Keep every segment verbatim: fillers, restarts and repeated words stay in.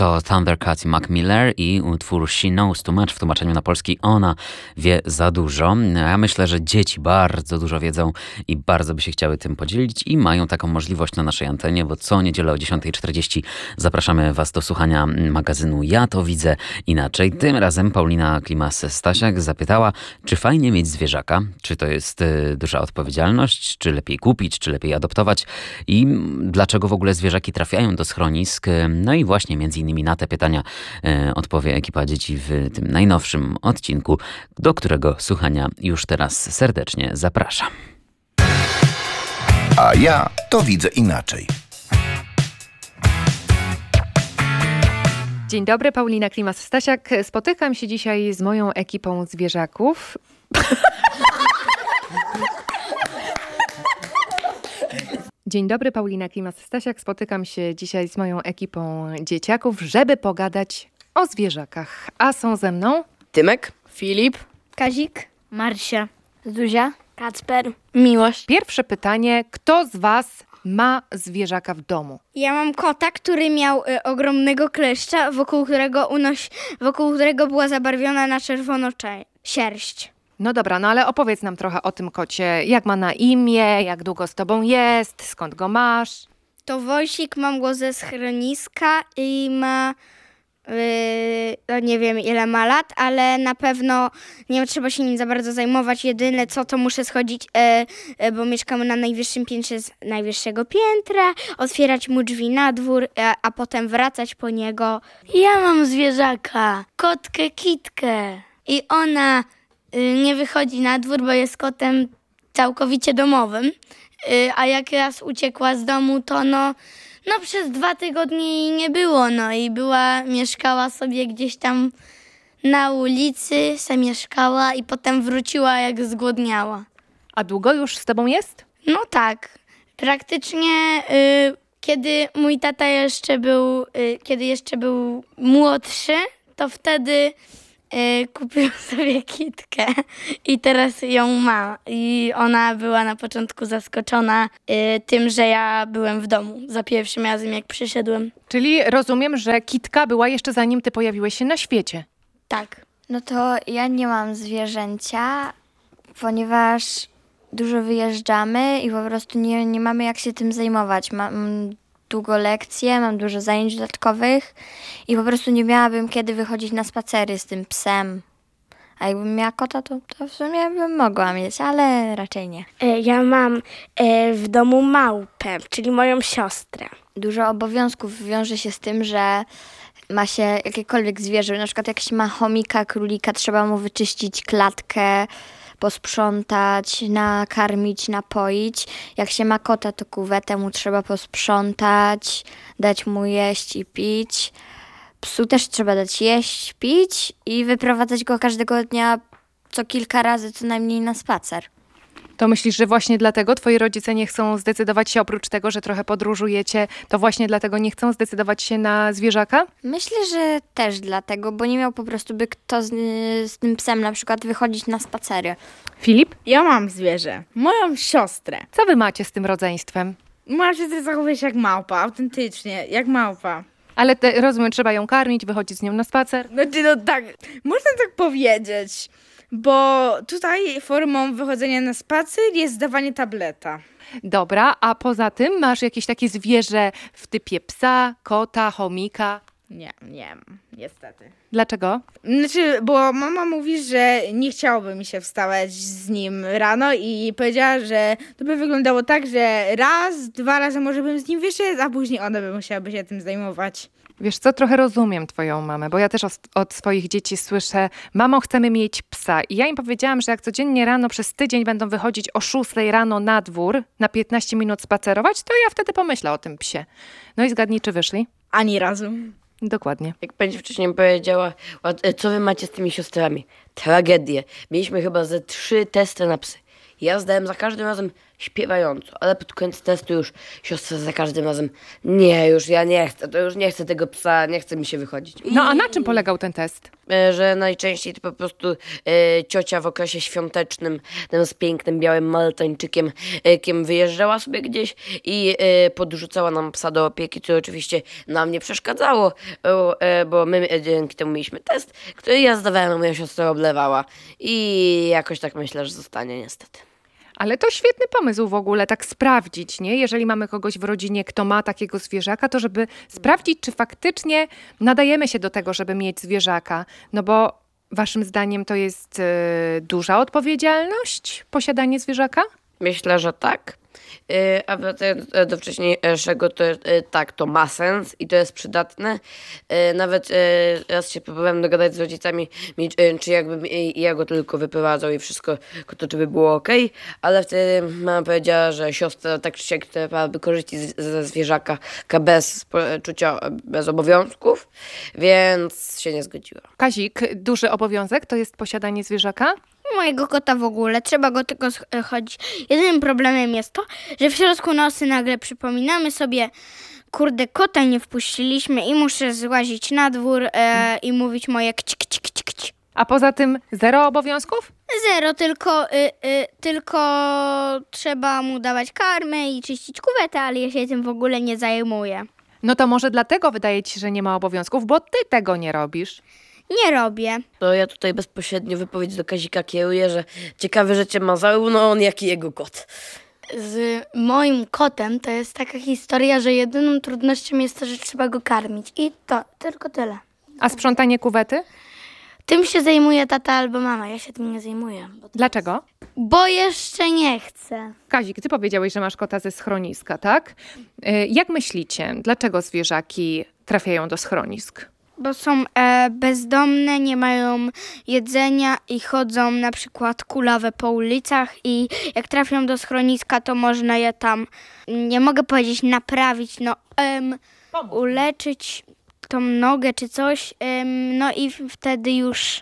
To Thundercat i Mac Miller i utwór She Knows Too Much w tłumaczeniu na polski Ona wie za dużo. Ja myślę, że dzieci bardzo dużo wiedzą i bardzo by się chciały tym podzielić i mają taką możliwość na naszej antenie, bo co niedzielę o dziesiąta czterdzieści zapraszamy Was do słuchania magazynu Ja to widzę inaczej. Tym razem Paulina Klimas-Stasiak zapytała, czy fajnie mieć zwierzaka, czy to jest duża odpowiedzialność, czy lepiej kupić, czy lepiej adoptować i dlaczego w ogóle zwierzaki trafiają do schronisk. No i właśnie między innymi na te pytania e, odpowie ekipa dzieci w tym najnowszym odcinku, do którego słuchania już teraz serdecznie zapraszam. A ja to widzę inaczej. Dzień dobry, Paulina Klimas-Stasiak. Spotykam się dzisiaj z moją ekipą zwierzaków. Dzień dobry, Paulina Klimas-Stasiak. Spotykam się dzisiaj z moją ekipą dzieciaków, żeby pogadać o zwierzakach. A są ze mną Tymek, Filip, Kazik, Marsia, Zuzia, Kacper, Miłość. Pierwsze pytanie, kto z Was ma zwierzaka w domu? Ja mam kota, który miał y, ogromnego kleszcza, wokół którego, unoś, wokół którego była zabarwiona na czerwono cze- sierść. No dobra, no ale opowiedz nam trochę o tym kocie. Jak ma na imię, jak długo z Tobą jest, skąd go masz? To Wojsik, mam go ze schroniska i ma, yy, no nie wiem ile ma lat, ale na pewno nie trzeba się nim za bardzo zajmować. Jedyne co, to muszę schodzić, yy, yy, bo mieszkamy na najwyższym piętrze z najwyższego piętra, otwierać mu drzwi na dwór, yy, a potem wracać po niego. Ja mam zwierzaka, kotkę Kitkę i ona y, nie wychodzi na dwór, bo jest kotem całkowicie domowym, y, a jak raz uciekła z domu, to no, no przez dwa tygodnie jej nie było, no i była, mieszkała sobie gdzieś tam na ulicy, se mieszkała i potem wróciła jak zgłodniała. A długo już z Tobą jest? No tak, praktycznie y, kiedy mój tata jeszcze był, y, kiedy jeszcze był młodszy, to wtedy y, kupił sobie Kitkę i teraz ją ma. I ona była na początku zaskoczona y, tym, że ja byłem w domu za pierwszym razem, jak przyszedłem. Czyli rozumiem, że Kitka była jeszcze zanim Ty pojawiłeś się na świecie. Tak. No to ja nie mam zwierzęcia, ponieważ dużo wyjeżdżamy i po prostu nie, nie mamy jak się tym zajmować. Mam długo lekcje, mam dużo zajęć dodatkowych i po prostu nie miałabym kiedy wychodzić na spacery z tym psem. A jakbym miała kota, to, to w sumie bym mogła mieć, ale raczej nie. Ja mam w domu małpę, czyli moją siostrę. Dużo obowiązków wiąże się z tym, że ma się jakiekolwiek zwierzę, na przykład jak się ma chomika, królika, trzeba mu wyczyścić klatkę, posprzątać, nakarmić, napoić. Jak się ma kota, to kuwetę mu trzeba posprzątać, dać mu jeść i pić. Psu też trzeba dać jeść, pić i wyprowadzać go każdego dnia co kilka razy co najmniej na spacer. To myślisz, że właśnie dlatego twoi rodzice nie chcą zdecydować się, oprócz tego, że trochę podróżujecie, to właśnie dlatego nie chcą zdecydować się na zwierzaka? Myślę, że też dlatego, bo nie miał po prostu by kto z, z tym psem na przykład wychodzić na spacery. Filip? Ja mam zwierzę, moją siostrę. Co wy macie z tym rodzeństwem? Moja siostra zachowuje się jak małpa, autentycznie, jak małpa. Ale te, rozumiem, trzeba ją karmić, wychodzić z nią na spacer? Znaczy, no tak, można tak powiedzieć. Bo tutaj formą wychodzenia na spacer jest dawanie tableta. Dobra, a poza tym masz jakieś takie zwierzę w typie psa, kota, chomika? Nie, nie, niestety. Dlaczego? Znaczy, bo mama mówi, że nie chciałoby mi się wstawać z nim rano i powiedziała, że to by wyglądało tak, że raz, dwa razy może bym z nim wyszedł, a później ona by musiałaby się tym zajmować. Wiesz co, trochę rozumiem twoją mamę, bo ja też od, od swoich dzieci słyszę: mamo, chcemy mieć psa. I ja im powiedziałam, że jak codziennie rano przez tydzień będą wychodzić o szóstej rano na dwór, na piętnaście minut spacerować, to ja wtedy pomyślę o tym psie. No i zgadnij, czy wyszli? Ani razu. Dokładnie. Jak pani wcześniej powiedziała, co wy macie z tymi siostrami? Tragedię. Mieliśmy chyba ze trzy testy na psy. Ja zdałem za każdym razem śpiewająco, ale pod koniec testu już siostra za każdym razem, nie, już ja nie chcę, to już nie chcę tego psa, nie chce mi się wychodzić. I, No a na czym polegał ten test? e, że najczęściej to po prostu e, ciocia w okresie świątecznym, ten z pięknym białym maltańczykiem, e, kiem wyjeżdżała sobie gdzieś i e, podrzucała nam psa do opieki, co oczywiście nam nie przeszkadzało, bo, e, bo my e, dzięki temu mieliśmy test, który ja zdawałem, a moja siostra oblewała i jakoś tak myślę, że zostanie niestety. Ale to świetny pomysł w ogóle, tak sprawdzić, nie? Jeżeli mamy kogoś w rodzinie, kto ma takiego zwierzaka, to żeby sprawdzić, czy faktycznie nadajemy się do tego, żeby mieć zwierzaka. No bo waszym zdaniem to jest y, duża odpowiedzialność, posiadanie zwierzaka? Myślę, że tak. Yy, A wracając e, do wcześniejszego, to e, tak, to ma sens i to jest przydatne. E, Nawet e, raz się próbowałem dogadać z rodzicami, mi- e, czy jakbym i- ja go tylko wyprowadzał i wszystko, to czy by było okej, ale wtedy mama powiedziała, że siostra tak czy siak chciałaby korzystać z- ze zwierzaka bez poczucia, bez obowiązków, więc się nie zgodziła. Kazik, duży obowiązek to jest posiadanie zwierzaka? Mojego kota w ogóle, trzeba go tylko chodzić. Jedynym problemem jest to, że w środku nocy nagle przypominamy sobie, kurde, kota nie wpuściliśmy i muszę złazić na dwór e, i mówić moje kć, kć, kć, kć. A poza tym zero obowiązków? Zero, tylko, y, y, tylko trzeba mu dawać karmę i czyścić kuwetę, ale ja się tym w ogóle nie zajmuję. No to może dlatego wydaje ci się, że nie ma obowiązków, bo ty tego nie robisz. Nie robię. To ja tutaj bezpośrednio wypowiedź do Kazika kieruję, że ciekawe rzeczy ma zarówno on, jak i jego kot. Z moim kotem to jest taka historia, że jedyną trudnością jest to, że trzeba go karmić. I to, tylko tyle. A sprzątanie kuwety? Tym się zajmuje tata albo mama, ja się tym nie zajmuję. Bo, to... Dlaczego? bo jeszcze nie chcę. Kazik, ty powiedziałeś, że masz kota ze schroniska, tak? Y, Jak myślicie, dlaczego zwierzaki trafiają do schronisk? Bo są e, bezdomne, nie mają jedzenia i chodzą na przykład kulawe po ulicach i jak trafią do schroniska, to można je tam, nie mogę powiedzieć naprawić, no em, uleczyć tą nogę czy coś, em, no i w- wtedy już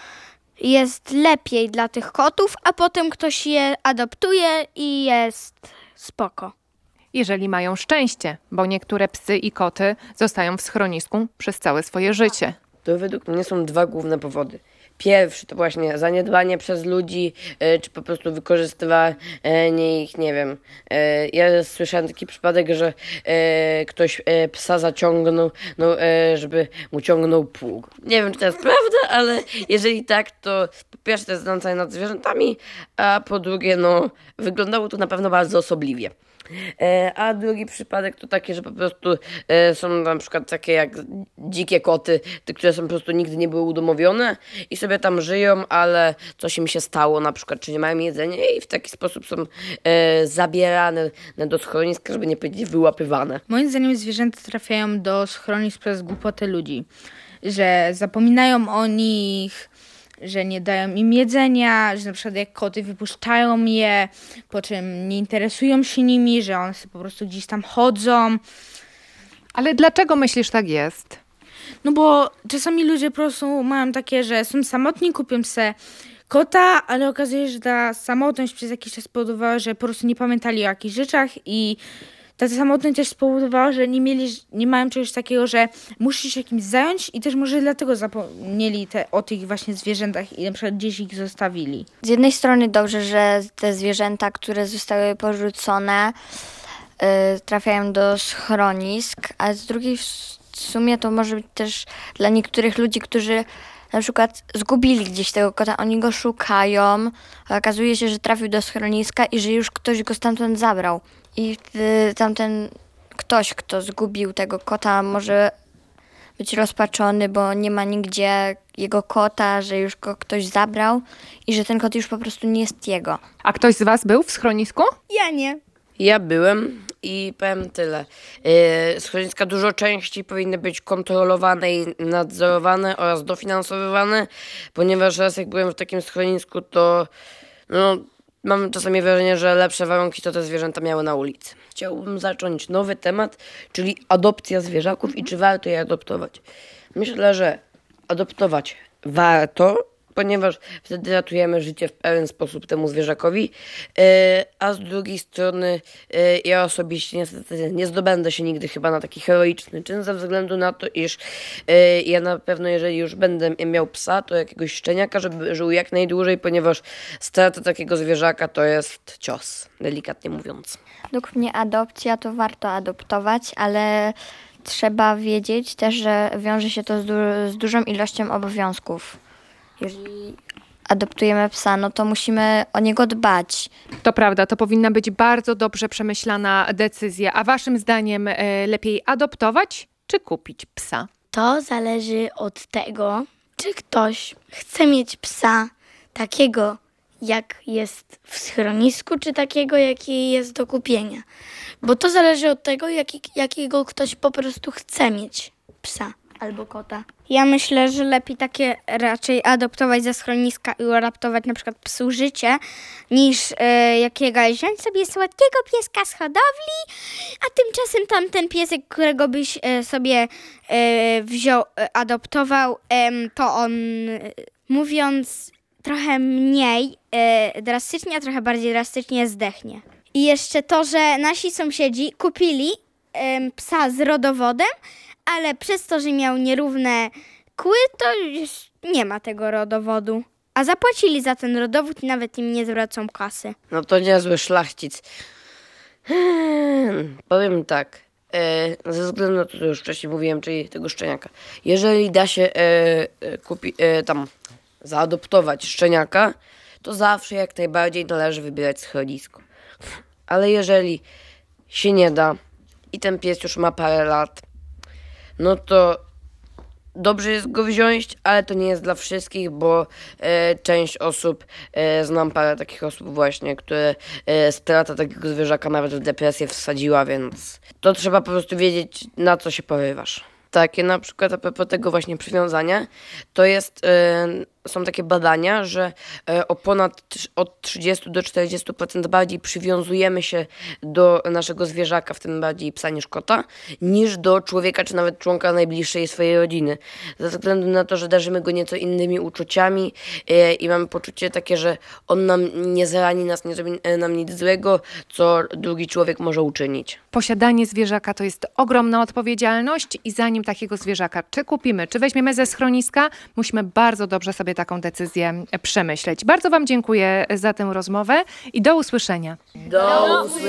jest lepiej dla tych kotów, a potem ktoś je adoptuje i jest spoko. Jeżeli mają szczęście, bo niektóre psy i koty zostają w schronisku przez całe swoje życie. To według mnie są dwa główne powody. Pierwszy to właśnie zaniedbanie przez ludzi, e, czy po prostu wykorzystywanie ich, nie wiem. E, ja słyszałem taki przypadek, że e, ktoś e, psa zaciągnął, no, e, żeby mu ciągnął pług. Nie wiem, czy to jest prawda, ale jeżeli tak, to po pierwsze to jest znęcanie nad zwierzętami, a po drugie, no, wyglądało to na pewno bardzo osobliwie. E, A drugi przypadek to taki, że po prostu e, są na przykład takie jak dzikie koty, te, które są po prostu nigdy nie były udomowione i sobie tam żyją, ale coś im się stało na przykład, czy nie mają jedzenia i w taki sposób są e, zabierane do schroniska, żeby nie powiedzieć wyłapywane. Moim zdaniem zwierzęta trafiają do schronisk przez głupotę ludzi, że zapominają o nich, że nie dają im jedzenia, że na przykład jak koty wypuszczają je, po czym nie interesują się nimi, że one sobie po prostu gdzieś tam chodzą. Ale dlaczego myślisz tak jest? No bo czasami ludzie po prostu mają takie, że są samotni, kupią se kota, ale okazuje się, że ta samotność przez jakiś czas spowodowała, że po prostu nie pamiętali o jakichś rzeczach i ta samotność też spowodowała, że nie mieli, nie mają czegoś takiego, że muszą się kimś zająć i też może dlatego zapomnieli te, o tych właśnie zwierzętach i na przykład gdzieś ich zostawili. Z jednej strony dobrze, że te zwierzęta, które zostały porzucone, y, trafiają do schronisk, a z drugiej w sumie to może być też dla niektórych ludzi, którzy na przykład zgubili gdzieś tego kota, oni go szukają, a okazuje się, że trafił do schroniska i że już ktoś go stamtąd zabrał. I wtedy tamten ktoś, kto zgubił tego kota, może być rozpaczony, bo nie ma nigdzie jego kota, że już go ktoś zabrał i że ten kot już po prostu nie jest jego. A ktoś z was był w schronisku? Ja nie. Ja byłem i powiem tyle. Yy, Schroniska dużo częściej powinny być kontrolowane i nadzorowane oraz dofinansowywane, ponieważ raz jak byłem w takim schronisku, to no, mam czasami wrażenie, że lepsze warunki to te zwierzęta miały na ulicy. Chciałbym zacząć nowy temat, czyli adopcja zwierzaków i czy warto je adoptować. Myślę, że adoptować warto, ponieważ wtedy ratujemy życie w pewien sposób temu zwierzakowi, a z drugiej strony ja osobiście niestety nie zdobędę się nigdy chyba na taki heroiczny czyn, ze względu na to, iż ja na pewno, jeżeli już będę miał psa, to jakiegoś szczeniaka, żeby żył jak najdłużej, ponieważ strata takiego zwierzaka to jest cios, delikatnie mówiąc. Według mnie adopcja to warto adoptować, ale trzeba wiedzieć też, że wiąże się to z, du- z dużą ilością obowiązków. Jeżeli adoptujemy psa, no to musimy o niego dbać. To prawda, to powinna być bardzo dobrze przemyślana decyzja. A waszym zdaniem e, lepiej adoptować czy kupić psa? To zależy od tego, czy ktoś chce mieć psa takiego, jak jest w schronisku, czy takiego, jaki jest do kupienia. Bo to zależy od tego, jaki, jakiego ktoś po prostu chce mieć psa albo kota. Ja myślę, że lepiej takie raczej adoptować ze schroniska i uratować na przykład psu życie, niż e, jakiegoś wziąć sobie słodkiego pieska z hodowli, a tymczasem tamten piesek, którego byś e, sobie e, wziął, e, adoptował, em, to on, e, mówiąc trochę mniej e, drastycznie, a trochę bardziej drastycznie zdechnie. I jeszcze to, że nasi sąsiedzi kupili em, psa z rodowodem, ale przez to, że miał nierówne kły, to już nie ma tego rodowodu. A zapłacili za ten rodowód i nawet im nie zwracą kasy. No to niezły szlachcic. Hmm, powiem tak, e, ze względu na to, co już wcześniej mówiłem, czyli tego szczeniaka. Jeżeli da się e, e, kupi, e, tam zaadoptować szczeniaka, to zawsze jak najbardziej należy wybierać schronisko. Ale jeżeli się nie da i ten pies już ma parę lat, no to dobrze jest go wziąć, ale to nie jest dla wszystkich, bo e, część osób, e, znam parę takich osób właśnie, które e, strata takiego zwierzaka nawet w depresję wsadziła, więc to trzeba po prostu wiedzieć, na co się porywasz. Takie na przykład a propos tego właśnie przywiązania, to jest, e, są takie badania, że e, o ponad trz- od trzydzieści do czterdziestu procent bardziej przywiązujemy się do naszego zwierzaka, w tym bardziej psa niż kota, niż do człowieka, czy nawet członka najbliższej swojej rodziny. Ze względu na to, że darzymy go nieco innymi uczuciami e, i mamy poczucie takie, że on nam nie zrani nas, nie zrobi e, nam nic złego, co drugi człowiek może uczynić. Posiadanie zwierzaka to jest ogromna odpowiedzialność i zanim takiego zwierzaka czy kupimy, czy weźmiemy ze schroniska, musimy bardzo dobrze sobie taką decyzję przemyśleć. Bardzo wam dziękuję za tę rozmowę i do usłyszenia. Do usłyszenia.